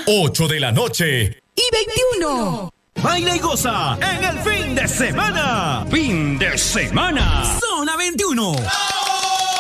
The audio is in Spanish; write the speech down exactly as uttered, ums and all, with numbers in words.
ocho de la noche y veintiuno. Baila y goza en el fin de semana. Fin de semana. Zona veintiuno.